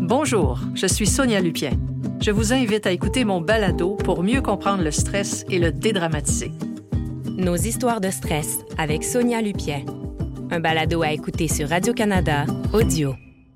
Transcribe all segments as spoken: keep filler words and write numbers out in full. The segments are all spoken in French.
Bonjour, je suis Sonia Lupien. Je vous invite à écouter mon balado pour mieux comprendre le stress et le dédramatiser. Nos histoires de stress avec Sonia Lupien. Un balado à écouter sur Radio-Canada Audio.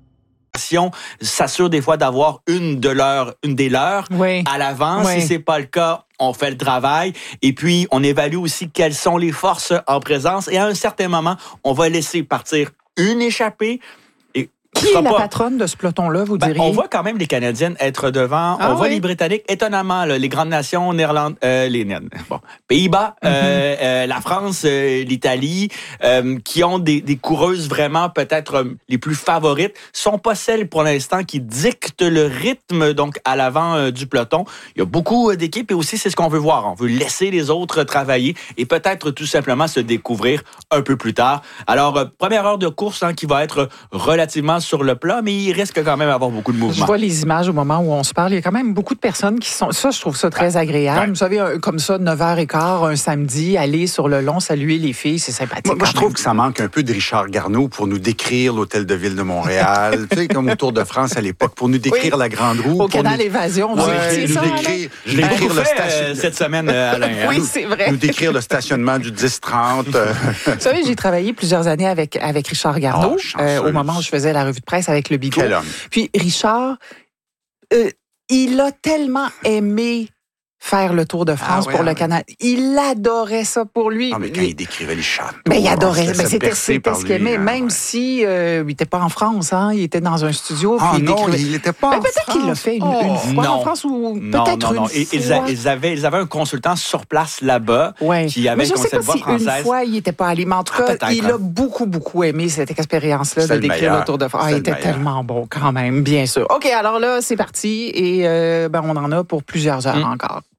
S'assure des fois d'avoir une de leurs, une des leurs oui. à l'avance. Oui. Si c'est pas le cas, on fait le travail. Et puis, on évalue aussi quelles sont les forces en présence. Et à un certain moment, on va laisser partir une échappée. Qui est la pas... patronne de ce peloton-là, vous ben, diriez? On voit quand même les Canadiennes être devant. Ah, on voit oui. les Britanniques, étonnamment, là, les grandes nations, Néerlande, euh, les bon, Pays-Bas, mm-hmm. euh, euh, la France, euh, l'Italie, euh, qui ont des, des coureuses vraiment peut-être euh, les plus favorites, sont pas celles pour l'instant qui dictent le rythme donc à l'avant euh, du peloton. Il y a beaucoup euh, d'équipes et aussi c'est ce qu'on veut voir. On veut laisser les autres travailler et peut-être tout simplement se découvrir un peu plus tard. Alors, euh, première heure de course hein, qui va être relativement sur le plat, mais il risque quand même d'avoir beaucoup de mouvements. Je vois les images au moment où on se parle. Il y a quand même beaucoup de personnes qui sont... Ça, je trouve ça très agréable. Ouais. Vous savez, un, comme ça, neuf heures quinze, un samedi, aller sur le long, saluer les filles, c'est sympathique. Moi, moi je trouve que ça manque un peu de Richard Garneau pour nous décrire l'Hôtel de Ville de Montréal, tu sais, comme au Tour de France à l'époque, pour nous décrire oui. la Grande Roue. Au Canal nous... Évasion. Ouais, c'est nous ça, décrire, je l'ai décrire le station... euh, cette semaine, euh, Alain. Hein? Oui, c'est vrai. Nous décrire le stationnement du dix trente. Vous savez, j'ai travaillé plusieurs années avec, avec Richard Garneau, oh, euh, au moment où je faisais la revue de presse avec le Bigot. Quel homme. Puis Richard, euh, il a tellement aimé faire le Tour de France ah, ouais, pour le ouais. Canada. Il adorait ça pour lui. Non, mais quand il décrivait les châteaux... Ben, il adorait. Ben, c'était c'était ce qu'il aimait, hein, même ouais. si euh, il n'était pas en France. Hein, il était dans un studio. Ah puis non, il décrivait... n'était pas ben, en peut-être France. Qu'il l'a fait une, oh, une fois non. en France ou non, peut-être non, non. une ils, fois. Ils avaient, ils avaient un consultant sur place là-bas ouais. qui avait mais je comme sais cette pas voix si française. Une fois, il n'était pas allé. Mais en tout cas, ah, il a beaucoup, beaucoup aimé cette expérience-là de décrire le, le Tour de France. Ah, il était tellement bon quand même, bien sûr. OK, alors là, c'est parti et euh, ben, on en a pour plusieurs heures mm. encore.